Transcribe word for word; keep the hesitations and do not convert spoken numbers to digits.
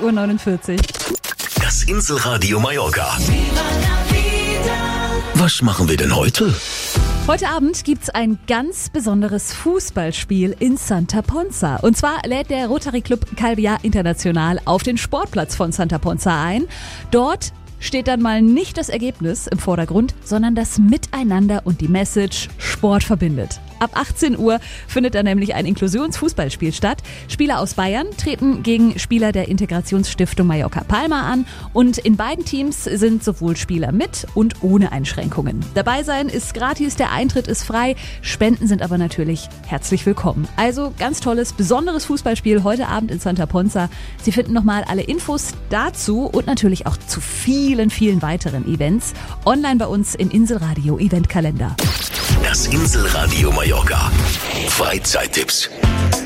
zwanzig Uhr neunundvierzig. Das Inselradio Mallorca. Was machen wir denn heute? Heute Abend gibt's ein ganz besonderes Fußballspiel in Santa Ponsa. Und zwar lädt der Rotary Club Calviá Internacional auf den Sportplatz von Santa Ponsa ein. Dort steht dann mal nicht das Ergebnis im Vordergrund, sondern das Miteinander und die Message Sport verbindet. Ab achtzehn Uhr findet da nämlich ein Inklusionsfußballspiel statt. Spieler aus Bayern treten gegen Spieler der Integrationsstiftung Mallorca Palma an und in beiden Teams sind sowohl Spieler mit und ohne Einschränkungen. Dabei sein ist gratis, der Eintritt ist frei, Spenden sind aber natürlich herzlich willkommen. Also ganz tolles, besonderes Fußballspiel heute Abend in Santa Ponsa. Sie finden nochmal alle Infos dazu und natürlich auch zu vielen, vielen weiteren Events online bei uns im Inselradio Eventkalender. Das Inselradio Mallorca. Freizeittipps.